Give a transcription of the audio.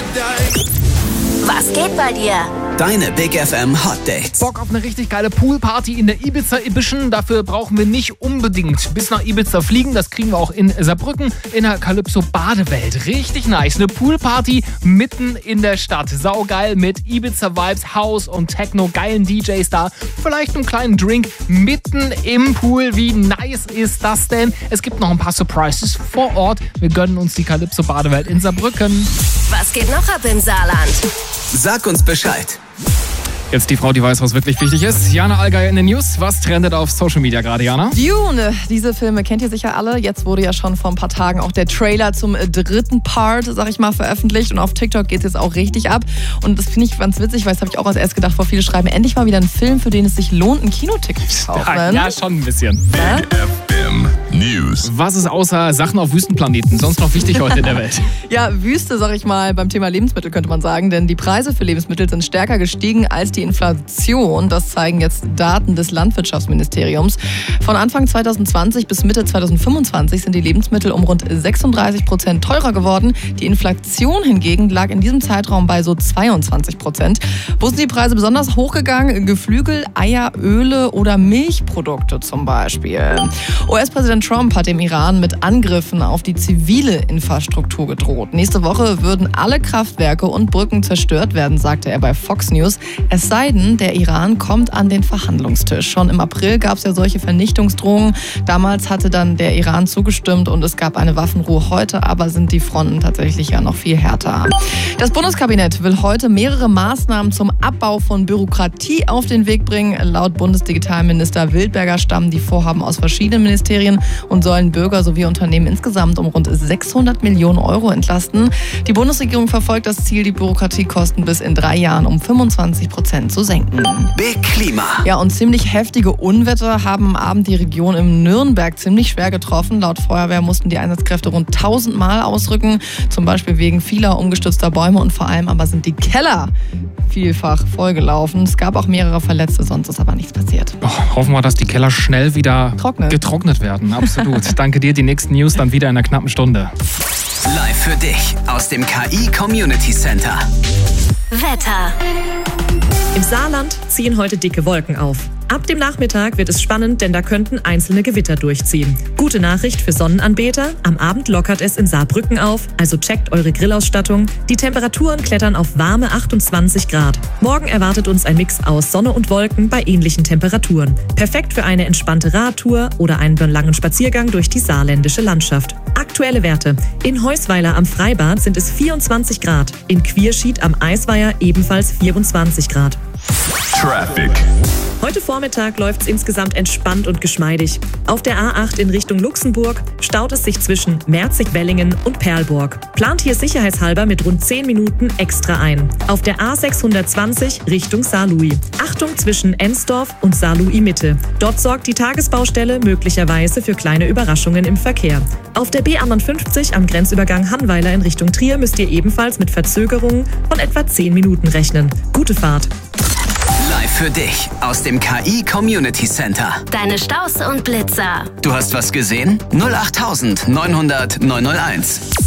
Was geht bei dir? Deine Big FM Hot Dates. Bock auf eine richtig geile Poolparty in der Ibiza Edition? Dafür brauchen wir nicht unbedingt bis nach Ibiza fliegen. Das kriegen wir auch in Saarbrücken in der Calypso Badewelt. Richtig nice. Eine Poolparty mitten in der Stadt. Saugeil mit Ibiza Vibes, House und Techno, geilen DJs da. Vielleicht einen kleinen Drink mitten im Pool. Wie nice ist das denn? Es gibt noch ein paar Surprises vor Ort. Wir gönnen uns die Calypso Badewelt in Saarbrücken. Was geht noch ab im Saarland? Sag uns Bescheid. Jetzt die Frau, die weiß, was wirklich wichtig ist. Jana Allgeier in den News. Was trendet auf Social Media gerade, Jana? Dune, diese Filme kennt ihr sicher alle. Jetzt wurde ja schon vor ein paar Tagen auch der Trailer zum dritten Part, sag ich mal, veröffentlicht. Und auf TikTok geht es jetzt auch richtig ab. Und das finde ich ganz witzig, weil das habe ich auch als erst gedacht, vor viele schreiben, endlich mal wieder ein Film, für den es sich lohnt, ein Kinoticket zu kaufen. Ja, schon ein bisschen. Big FM News. Was ist außer Sachen auf Wüstenplaneten sonst noch wichtig heute in der Welt? Ja, Wüste, sag ich mal, beim Thema Lebensmittel könnte man sagen. Denn die Preise für Lebensmittel sind stärker gestiegen als die Inflation. Das zeigen jetzt Daten des Landwirtschaftsministeriums. Von Anfang 2020 bis Mitte 2025 sind die Lebensmittel um rund 36% teurer geworden. Die Inflation hingegen lag in diesem Zeitraum bei so 22%. Wo sind die Preise besonders hochgegangen? Geflügel, Eier, Öle oder Milchprodukte zum Beispiel. US-Präsident Trump hat dem Iran mit Angriffen auf die zivile Infrastruktur gedroht. Nächste Woche würden alle Kraftwerke und Brücken zerstört werden, sagte er bei Fox News. Es sei denn, der Iran kommt an den Verhandlungstisch. Schon im April gab es ja solche Vernichtungsdrohungen. Damals hatte dann der Iran zugestimmt und es gab eine Waffenruhe. Heute aber sind die Fronten tatsächlich ja noch viel härter. Das Bundeskabinett will heute mehrere Maßnahmen zum Abbau von Bürokratie auf den Weg bringen. Laut Bundesdigitalminister Wildberger stammen die Vorhaben aus verschiedenen Ministerien und sollen Bürger sowie Unternehmen insgesamt um rund 600 Millionen Euro entlasten. Die Bundesregierung verfolgt das Ziel, die Bürokratiekosten bis in 3 Jahren um 25% zu senken. Big Klima. Ja, und ziemlich heftige Unwetter haben am Abend die Region im Nürnberg ziemlich schwer getroffen. Laut Feuerwehr mussten die Einsatzkräfte rund 1000 Mal ausrücken, zum Beispiel wegen vieler umgestürzter Bäume und vor allem aber sind die Keller vielfach vollgelaufen. Es gab auch mehrere Verletzte, sonst ist aber nichts passiert. Hoffen wir, dass die Keller schnell wieder getrocknet werden. Absolut. Danke dir. Die nächsten News dann wieder in einer knappen Stunde. Live für dich aus dem KI Community Center. Wetter. Im Saarland ziehen heute dicke Wolken auf. Ab dem Nachmittag wird es spannend, denn da könnten einzelne Gewitter durchziehen. Gute Nachricht für Sonnenanbeter, am Abend lockert es in Saarbrücken auf, also checkt eure Grillausstattung. Die Temperaturen klettern auf warme 28 Grad. Morgen erwartet uns ein Mix aus Sonne und Wolken bei ähnlichen Temperaturen. Perfekt für eine entspannte Radtour oder einen langen Spaziergang durch die saarländische Landschaft. Aktuelle Werte. In Heusweiler am Freibad sind es 24 Grad, in Quierschied am Eisweiher ebenfalls 24 Grad. Traffic. Heute Vormittag läuft es insgesamt entspannt und geschmeidig. Auf der A8 in Richtung Luxemburg staut es sich zwischen Merzig-Wellingen und Perlborg. Plant hier sicherheitshalber mit rund 10 Minuten extra ein. Auf der A620 Richtung Saarlouis. Achtung zwischen Ensdorf und Saarlouis-Mitte. Dort sorgt die Tagesbaustelle möglicherweise für kleine Überraschungen im Verkehr. Auf der B51 am Grenzübergang Hannweiler in Richtung Trier müsst ihr ebenfalls mit Verzögerungen von etwa 10 Minuten rechnen. Gute Fahrt! Live für dich aus dem KI Community Center. Deine Staus und Blitzer. Du hast was gesehen? 08900 901.